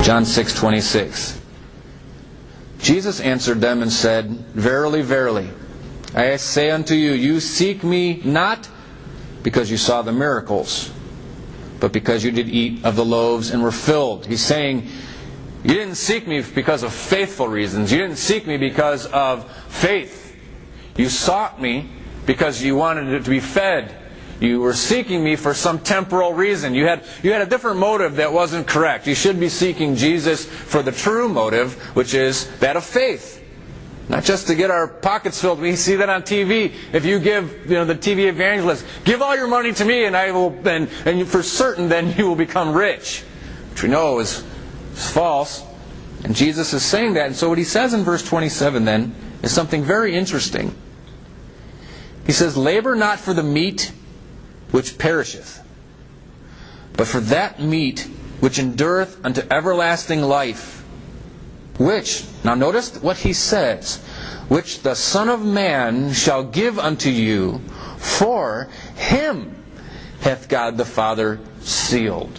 John 6:26. Jesus answered them and said, Verily, verily, I say unto you, you seek me not because you saw the miracles, but because you did eat of the loaves and were filled. He's saying, you didn't seek me because of faithful reasons. You didn't seek me because of faith. You sought me because you wanted it to be fed. You were seeking me for some temporal reason. You had a different motive that wasn't correct. You should be seeking Jesus for the true motive, which is that of faith. Not just to get our pockets filled. We see that on TV. If you give, the TV evangelist, give all your money to me and I will, and for certain then you will become rich. Which we know is false. And Jesus is saying that. And so what he says in verse 27 then is something very interesting. He says, labor not for the meat which perisheth, but for that meat which endureth unto everlasting life, which, now notice what he says, which the Son of Man shall give unto you, for him hath God the Father sealed.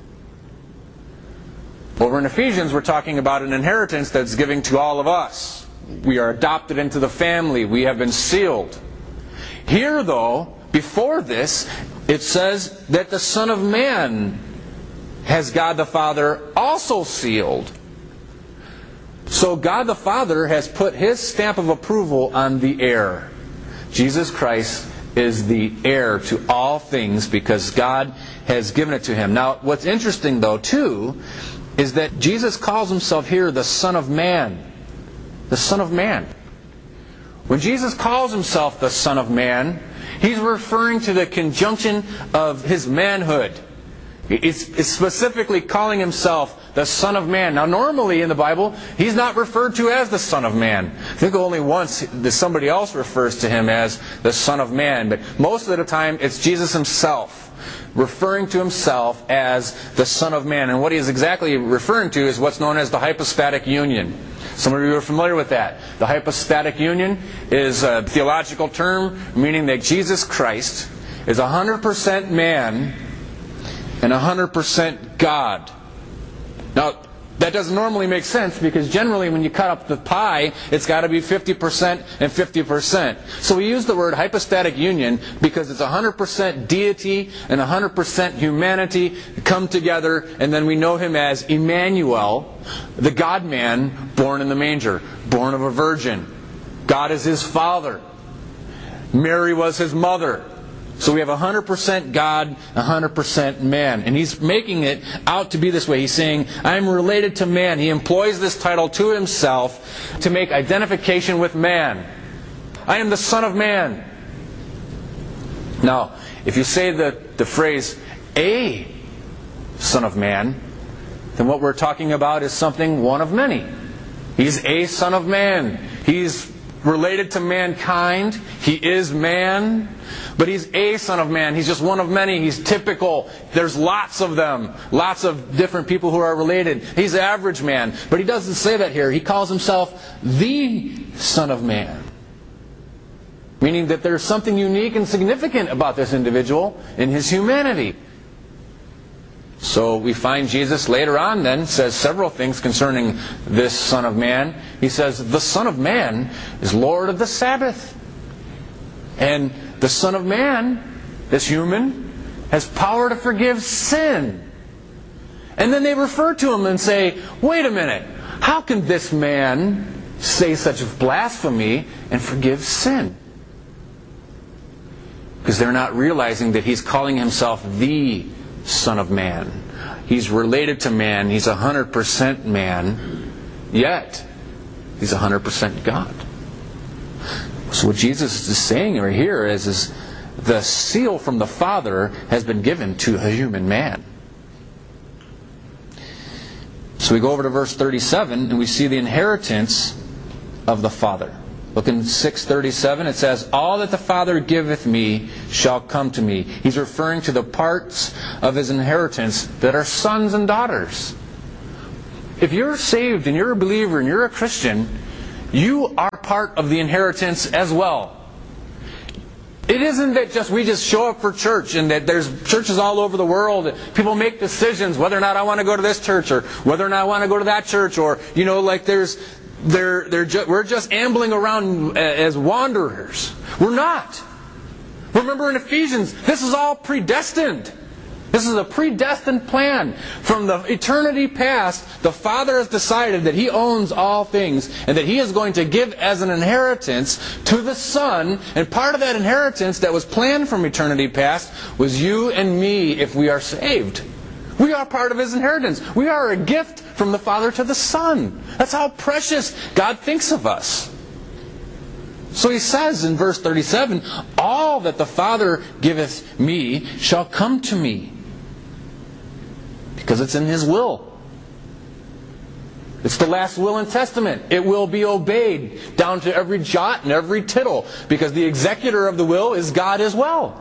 Over in Ephesians, we're talking about an inheritance that's given to all of us. We are adopted into the family. We have been sealed. Here, though, before this, it says that the Son of Man has God the Father also sealed. So God the Father has put His stamp of approval on the heir. Jesus Christ is the heir to all things because God has given it to Him. Now, what's interesting, though, too, is that Jesus calls Himself here the Son of Man. The Son of Man. When Jesus calls Himself the Son of Man, He's referring to the conjunction of His manhood. It's specifically calling Himself the Son of Man. Now, normally in the Bible, He's not referred to as the Son of Man. I think only once somebody else refers to Him as the Son of Man. But most of the time, it's Jesus Himself referring to Himself as the Son of Man. And what He is exactly referring to is what's known as the hypostatic union. Some of you are familiar with that. The hypostatic union is a theological term meaning that Jesus Christ is 100% man and 100% God. Now, that doesn't normally make sense because generally when you cut up the pie, it's got to be 50% and 50%. So we use the word hypostatic union because it's 100% deity and 100% humanity come together, and then we know Him as Emmanuel, the God-man born in the manger, born of a virgin. God is His Father. Mary was His mother. So we have 100% God, 100% man. And He's making it out to be this way. He's saying, I'm related to man. He employs this title to Himself to make identification with man. I am the Son of Man. Now, if you say the phrase, a Son of Man, then what we're talking about is something one of many. He's a Son of Man. He's related to mankind. He is man. But He's a Son of Man. He's just one of many. He's typical. There's lots of them. Lots of different people who are related. He's average man. But He doesn't say that here. He calls Himself the Son of Man. Meaning that there's something unique and significant about this individual in His humanity. So we find Jesus later on then says several things concerning this Son of Man. He says, the Son of Man is Lord of the Sabbath. And the Son of Man, this human, has power to forgive sin. And then they refer to Him and say, wait a minute, how can this man say such blasphemy and forgive sin? Because they're not realizing that He's calling Himself the Son of Man. He's related to man. He's 100% man. Yet, He's 100% God. So what Jesus is saying right here is the seal from the Father has been given to a human man. So we go over to verse 37 and we see the inheritance of the Father. Look in 6:37, it says, all that the Father giveth me shall come to me. He's referring to the parts of His inheritance that are sons and daughters. If you're saved and you're a believer and you're a Christian, you are part of the inheritance as well. It isn't that we just show up for church and that there's churches all over the world. People make decisions whether or not I want to go to this church or whether or not I want to go to that church, or like we're just ambling around as wanderers. We're not. Remember in Ephesians, this is all predestined. This is a predestined plan. From the eternity past, the Father has decided that He owns all things and that He is going to give as an inheritance to the Son. And part of that inheritance that was planned from eternity past was you and me if we are saved. We are part of His inheritance. We are a gift from the Father to the Son. That's how precious God thinks of us. So He says in verse 37, all that the Father giveth me shall come to me. Because it's in His will. It's the last will and testament. It will be obeyed down to every jot and every tittle. Because the executor of the will is God as well.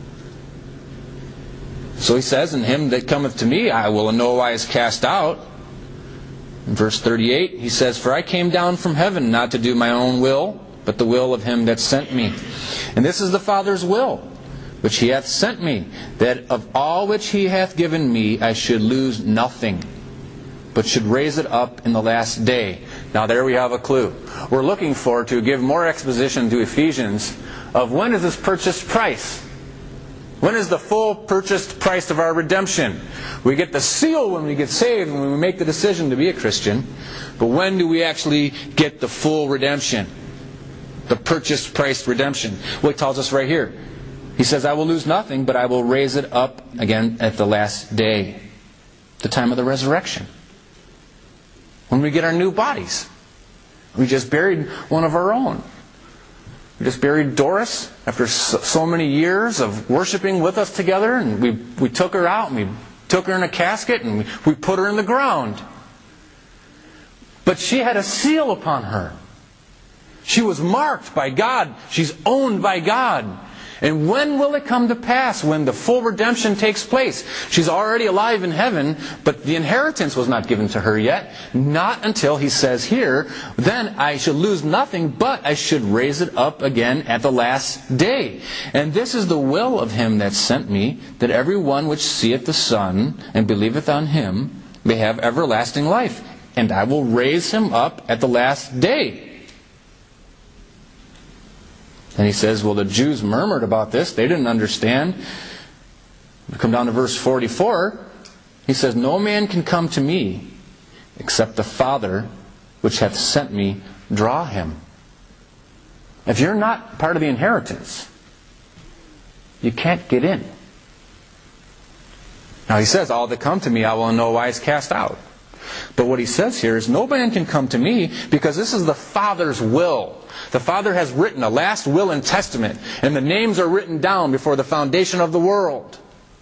So He says, and him that cometh to me I will in no wise cast out. In verse 38 He says, for I came down from heaven not to do my own will, but the will of Him that sent me. And this is the Father's will, which He hath sent me, that of all which He hath given me I should lose nothing, but should raise it up in the last day. Now there we have a clue. We're looking for to give more exposition to Ephesians of when is this purchased price? When is the full purchased price of our redemption? We get the seal when we get saved, when we make the decision to be a Christian. But when do we actually get the full redemption? The purchased price redemption. Well, He tells us right here. He says, I will lose nothing, but I will raise it up again at the last day. The time of the resurrection. When we get our new bodies. We just buried one of our own. We just buried Doris after so many years of worshiping with us together. And we took her out and we took her in a casket and we put her in the ground. But she had a seal upon her. She was marked by God. She's owned by God. And when will it come to pass? When the full redemption takes place. She's already alive in heaven, but the inheritance was not given to her yet. Not until He says here, then I shall lose nothing, but I should raise it up again at the last day. And this is the will of Him that sent me, that every one which seeth the Son and believeth on Him may have everlasting life. And I will raise him up at the last day. And He says, well, the Jews murmured about this. They didn't understand. We come down to verse 44. He says, no man can come to me except the Father which hath sent me draw him. If you're not part of the inheritance, you can't get in. Now He says, all that come to me I will in no wise cast out. But what He says here is, no man can come to me, because this is the Father's will. The Father has written a last will and testament, and the names are written down before the foundation of the world.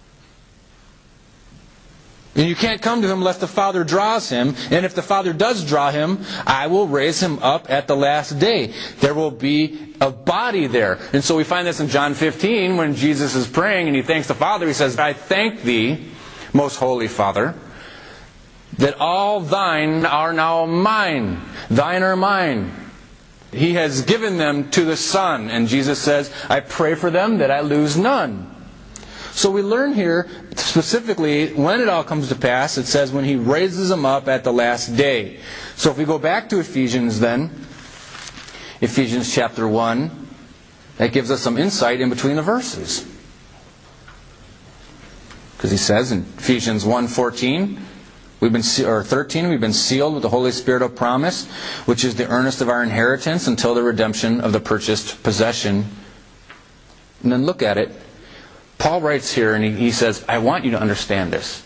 And you can't come to Him unless the Father draws him, and if the Father does draw him, I will raise him up at the last day. There will be a body there. And so we find this in John 15, when Jesus is praying and He thanks the Father. He says, I thank Thee, most holy Father, that all Thine are now mine. Thine are mine. He has given them to the Son. And Jesus says, I pray for them that I lose none. So we learn here specifically when it all comes to pass. It says when He raises them up at the last day. So if we go back to Ephesians then, Ephesians chapter 1, that gives us some insight in between the verses. Because he says in Ephesians 1:14, 13, we've been sealed with the Holy Spirit of promise, which is the earnest of our inheritance until the redemption of the purchased possession. And then look at it. Paul writes here and he says, I want you to understand this.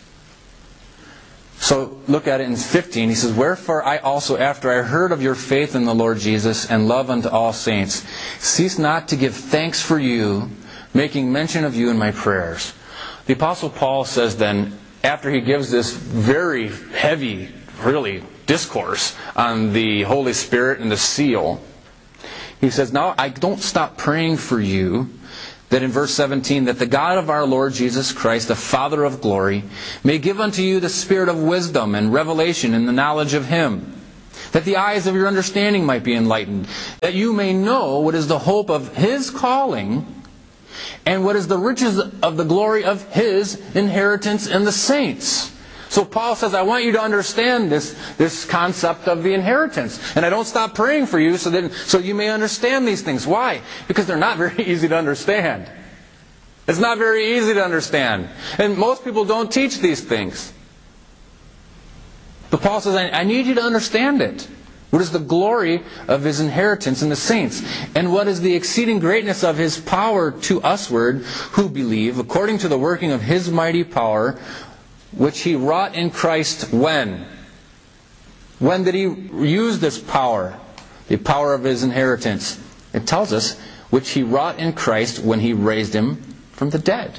So look at it in 15. He says, wherefore I also, after I heard of your faith in the Lord Jesus and love unto all saints, cease not to give thanks for you, making mention of you in my prayers. The Apostle Paul says then, after he gives this very heavy, really, discourse on the Holy Spirit and the seal, he says, now I don't stop praying for you, that in verse 17, that the God of our Lord Jesus Christ, the Father of glory, may give unto you the spirit of wisdom and revelation in the knowledge of Him, that the eyes of your understanding might be enlightened, that you may know what is the hope of His calling, And what is the riches of the glory of His inheritance in the saints? So Paul says, I want you to understand this concept of the inheritance. And I don't stop praying for you so you may understand these things. Why? Because they're not very easy to understand. It's not very easy to understand. And most people don't teach these things. But Paul says, I need you to understand it. What is the glory of His inheritance in the saints? And what is the exceeding greatness of His power to usward who believe, according to the working of His mighty power, which He wrought in Christ when? When did He use this power? The power of His inheritance. It tells us, which He wrought in Christ when He raised Him from the dead.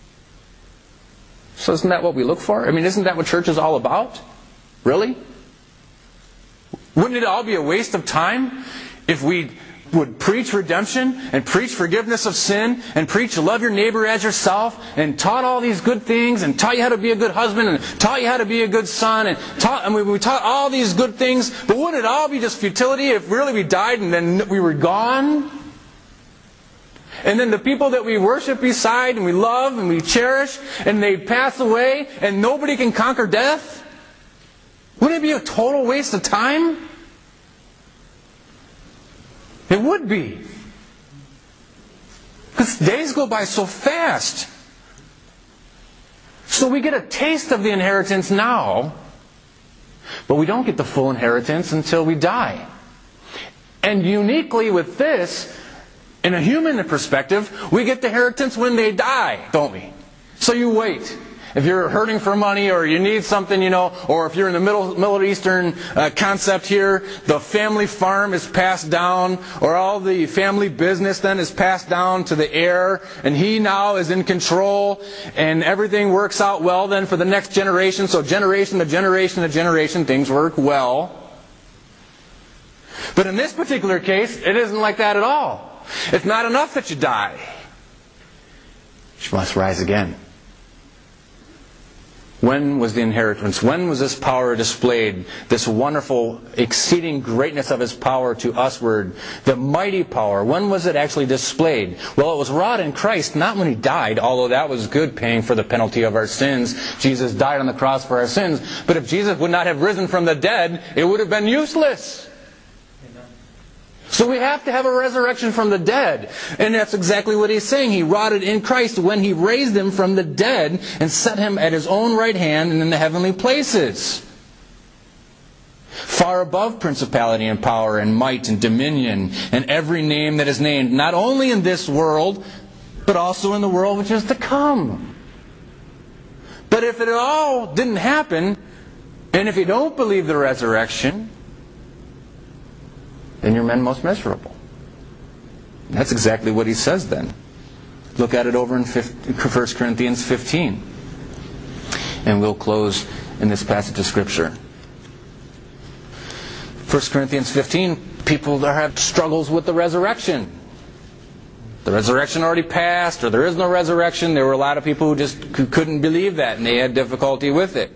So isn't that what we look for? I mean, isn't that what church is all about? Really? Wouldn't it all be a waste of time if we would preach redemption and preach forgiveness of sin and preach love your neighbor as yourself and taught all these good things and taught you how to be a good husband and taught you how to be a good son and we taught all these good things, but wouldn't it all be just futility if really we died and then we were gone? And then the people that we worship beside and we love and we cherish and they pass away and nobody can conquer death? Wouldn't it be a total waste of time? It would be. Because days go by so fast. So we get a taste of the inheritance now, but we don't get the full inheritance until we die. And uniquely with this, in a human perspective, we get the inheritance when they die, don't we? So you wait. If you're hurting for money or you need something, or if you're in the Middle Eastern concept here, the family farm is passed down, or all the family business then is passed down to the heir, and he now is in control, and everything works out well then for the next generation. So generation to generation to generation, things work well. But in this particular case, it isn't like that at all. It's not enough that you die. You must rise again. When was the inheritance? When was this power displayed? This wonderful, exceeding greatness of His power to usward. The mighty power. When was it actually displayed? Well, it was wrought in Christ, not when He died, although that was good, paying for the penalty of our sins. Jesus died on the cross for our sins. But if Jesus would not have risen from the dead, it would have been useless. So we have to have a resurrection from the dead. And that's exactly what He's saying. He wrought it in Christ when He raised Him from the dead and set Him at His own right hand and in the heavenly places. Far above principality and power and might and dominion and every name that is named, not only in this world, but also in the world which is to come. But if it all didn't happen, and if you don't believe the resurrection, then you're men most miserable. And that's exactly what he says then. Look at it over in 1 Corinthians 15. And we'll close in this passage of Scripture. 1 Corinthians 15, people have struggles with the resurrection. The resurrection already passed, or there is no resurrection. There were a lot of people who just couldn't believe that, and they had difficulty with it.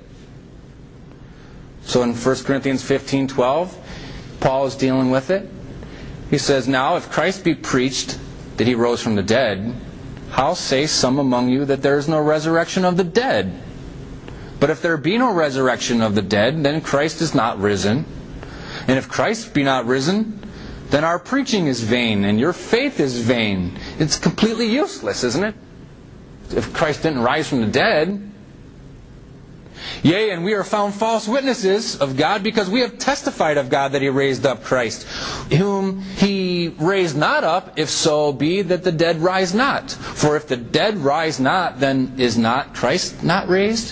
So in 1 Corinthians 15:12, Paul is dealing with it. He says, "Now if Christ be preached that He rose from the dead, how say some among you that there is no resurrection of the dead? But if there be no resurrection of the dead, then Christ is not risen. And if Christ be not risen, then our preaching is vain, and your faith is vain." It's completely useless, isn't it? If Christ didn't rise from the dead. "Yea, and we are found false witnesses of God, because we have testified of God that He raised up Christ, whom He raised not up, if so be that the dead rise not. For if the dead rise not, then is not Christ not raised?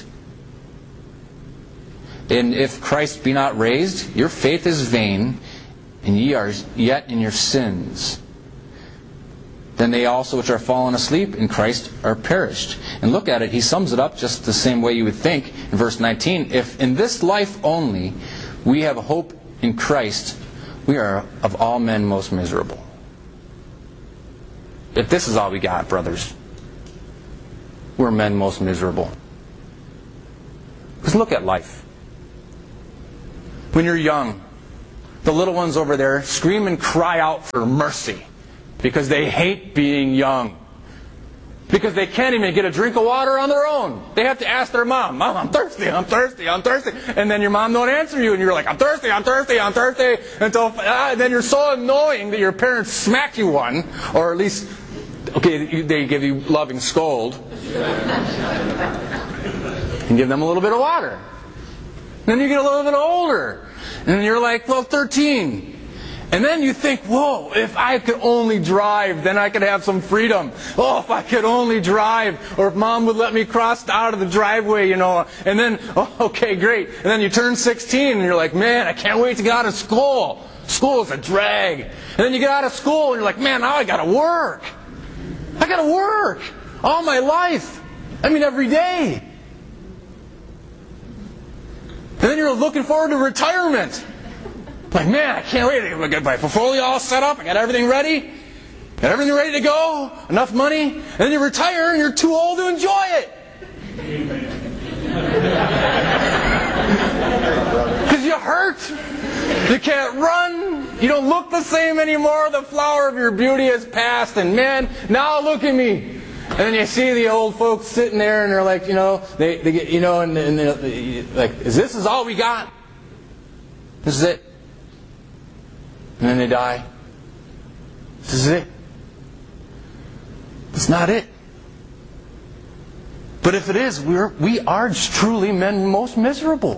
And if Christ be not raised, your faith is vain, and ye are yet in your sins. Then they also which are fallen asleep in Christ are perished." And look at it, he sums it up just the same way you would think in verse 19. "If in this life only we have hope in Christ, we are of all men most miserable." If this is all we got, brothers, we're men most miserable. Because look at life. When you're young, the little ones over there scream and cry out for mercy because they hate being young. Because they can't even get a drink of water on their own. They have to ask their mom, "Mom, I'm thirsty, I'm thirsty, I'm thirsty." And then your mom don't answer you, and you're like, "I'm thirsty, I'm thirsty, I'm thirsty." Until then you're so annoying that your parents smack you one, or at least, okay, they give you loving scold. And give them a little bit of water. Then you get a little bit older. And you're like, well, 13. And then you think, whoa, if I could only drive, then I could have some freedom. Oh, if I could only drive. Or if Mom would let me cross out of the driveway, And then, oh, okay, great. And then you turn 16 and you're like, man, I can't wait to get out of school. School is a drag. And then you get out of school and you're like, man, now I gotta work. I gotta work. All my life. Every day. And then you're looking forward to retirement. Like, man, I can't wait. I got my portfolio all set up. I got everything ready. Got everything ready to go. Enough money. And then you retire and you're too old to enjoy it. Because you hurt. You can't run. You don't look the same anymore. The flower of your beauty has passed. And man, now look at me. And then you see the old folks sitting there, and they're like, they get, and they're like, is this all we got? This is it. And then they die. This is it. It's not it. But if it is, we are truly men most miserable.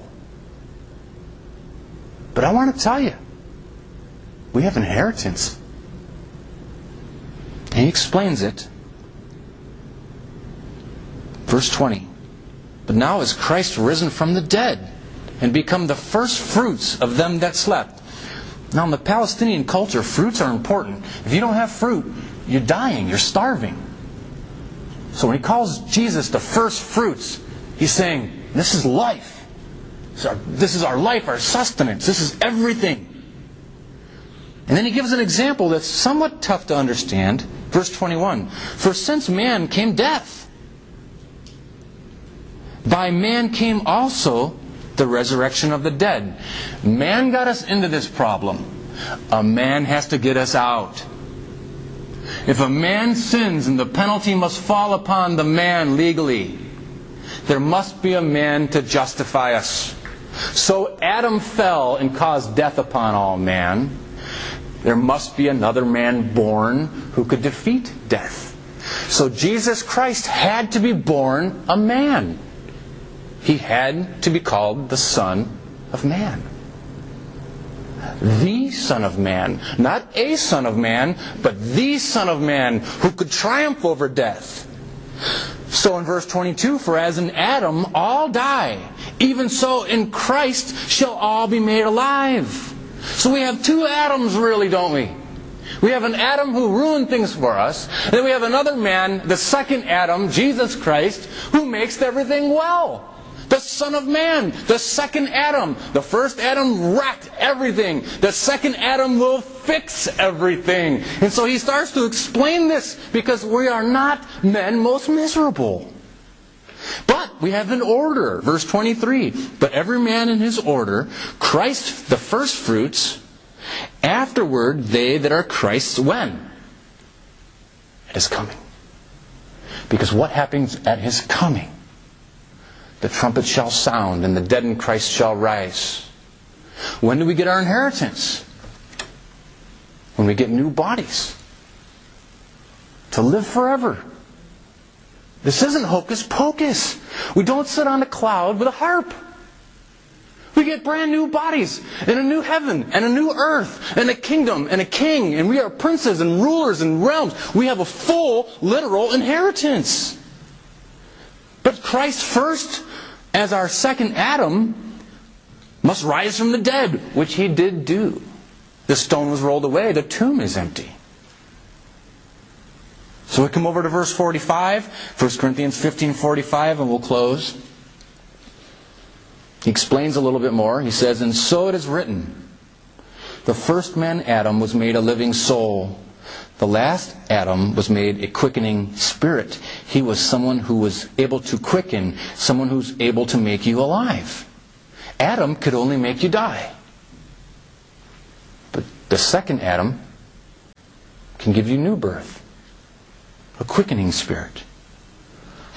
But I want to tell you, we have inheritance. And he explains it. Verse 20. But now is Christ risen from the dead, and become the first fruits of them that slept. Now in the Palestinian culture, fruits are important. If you don't have fruit, you're dying, you're starving. So when he calls Jesus the first fruits, he's saying, this is life. This is our life, our sustenance. This is everything. And then he gives an example that's somewhat tough to understand. Verse 21. For since man came death, by man came also the resurrection of the dead. Man got us into this problem. A man has to get us out. If a man sins and the penalty must fall upon the man legally, there must be a man to justify us. So Adam fell and caused death upon all man. There must be another man born who could defeat death. So Jesus Christ had to be born a man. He had to be called the Son of Man. The Son of Man. Not a Son of Man, but the Son of Man who could triumph over death. So in verse 22, for as in Adam all die, even so in Christ shall all be made alive. So we have two Adams really, don't we? We have an Adam who ruined things for us, and then we have another man, the second Adam, Jesus Christ, who makes everything well. The Son of Man, the second Adam. The first Adam wrecked everything. The second Adam will fix everything. And so he starts to explain this because we are not men most miserable. But we have an order. Verse 23. But every man in his order, Christ the first fruits, afterward they that are Christ's when? At his coming. Because what happens at his coming? The trumpet shall sound, and the dead in Christ shall rise. When do we get our inheritance? When we get new bodies. To live forever. This isn't hocus pocus. We don't sit on a cloud with a harp. We get brand new bodies, and a new heaven, and a new earth, and a kingdom, and a king, and we are princes and rulers and realms. We have a full, literal inheritance. But Christ first, as our second Adam, must rise from the dead, which he did do. The stone was rolled away, the tomb is empty. So we come over to verse 45, 1 Corinthians 15:45, and we'll close. He explains a little bit more. He says, and so it is written, the first man Adam was made a living soul. The last Adam was made a quickening spirit. He was someone who was able to quicken, someone who's able to make you alive. Adam could only make you die. But the second Adam can give you new birth, a quickening spirit.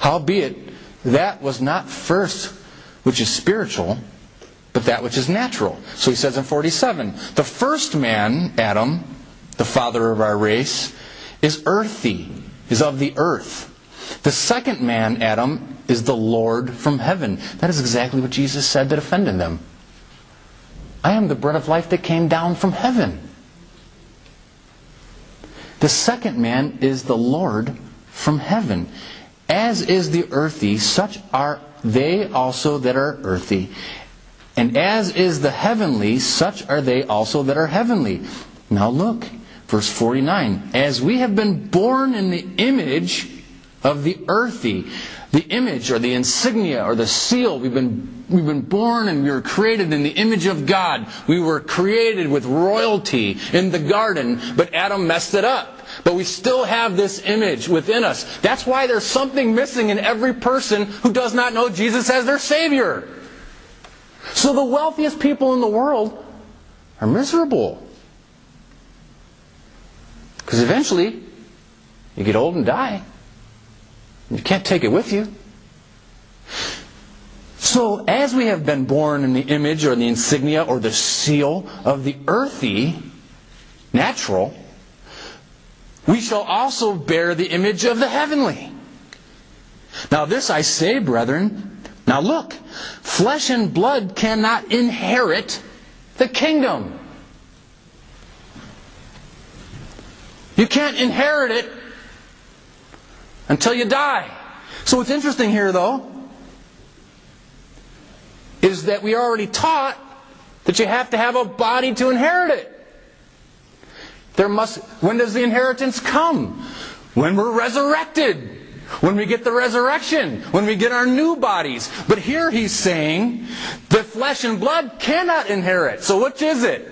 Howbeit, that was not first which is spiritual, but that which is natural. So he says in 47, the first man, Adam, the father of our race, is earthy, is of the earth. The second man, Adam, is the Lord from heaven. That is exactly what Jesus said that offended them. I am the bread of life that came down from heaven. The second man is the Lord from heaven. As is the earthy, such are they also that are earthy. And as is the heavenly, such are they also that are heavenly. Now look, verse 49. As we have been born in the image of the earthy, the image or the insignia or the seal, we've been born and we were created in the image of God. We were created with royalty in the garden, but Adam messed it up. But we still have this image within us. That's why there's something missing in every person who does not know Jesus as their Savior. So the wealthiest people in the world are miserable. Because eventually, you get old and die. You can't take it with you. So, as we have been born in the image or the insignia or the seal of the earthy, natural, we shall also bear the image of the heavenly. Now this I say, brethren, now look, flesh and blood cannot inherit the kingdom. You can't inherit it until you die. So what's interesting here, though, is that we are already taught that you have to have a body to inherit it. When does the inheritance come? When we're resurrected. When we get the resurrection. When we get our new bodies. But here he's saying that flesh and blood cannot inherit. So which is it?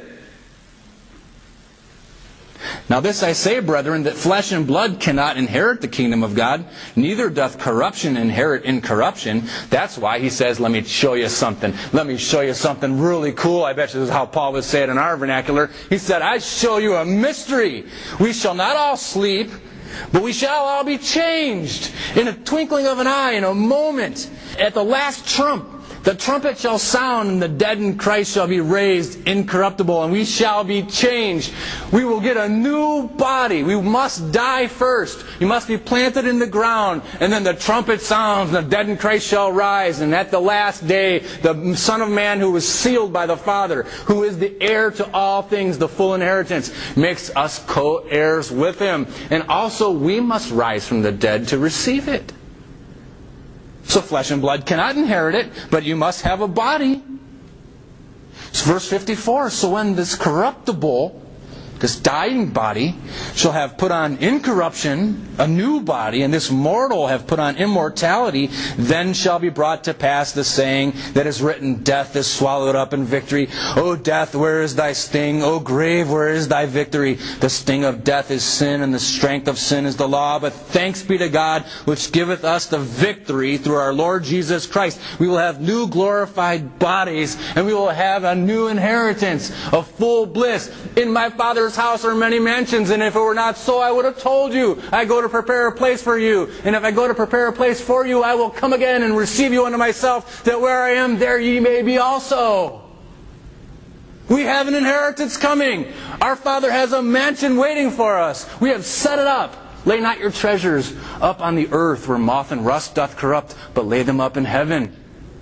Now this I say, brethren, that flesh and blood cannot inherit the kingdom of God, neither doth corruption inherit incorruption. That's why he says, let me show you something. Let me show you something really cool. I bet you this is how Paul would say it in our vernacular. He said, I show you a mystery. We shall not all sleep, but we shall all be changed in a twinkling of an eye, in a moment, at the last trump. The trumpet shall sound, and the dead in Christ shall be raised incorruptible, and we shall be changed. We will get a new body. We must die first. You must be planted in the ground, and then the trumpet sounds, and the dead in Christ shall rise. And at the last day, the Son of Man who was sealed by the Father, who is the heir to all things, the full inheritance, makes us co-heirs with Him. And also we must rise from the dead to receive it. So flesh and blood cannot inherit it, but you must have a body. It's verse 54. So when this corruptible, this dying body, shall have put on incorruption, a new body, and this mortal have put on immortality, then shall be brought to pass the saying that is written, death is swallowed up in victory. O death, where is thy sting? O grave, where is thy victory? The sting of death is sin, and the strength of sin is the law. But thanks be to God, which giveth us the victory through our Lord Jesus Christ. We will have new glorified bodies, and we will have a new inheritance of full bliss. In my Father's house are many mansions, and if it were not so, I would have told you. I go to prepare a place for you. And if I go to prepare a place for you, I will come again and receive you unto myself, that where I am, there ye may be also. We have an inheritance coming. Our Father has a mansion waiting for us. We have set it up. Lay not your treasures up on the earth, where moth and rust doth corrupt, but lay them up in heaven.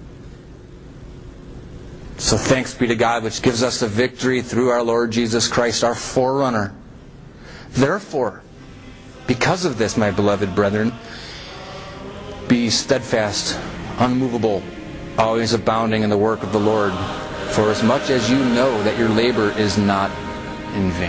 So thanks be to God, which gives us the victory through our Lord Jesus Christ, our forerunner. Therefore, because of this, my beloved brethren, be steadfast, unmovable, always abounding in the work of the Lord, for as much as you know that your labor is not in vain.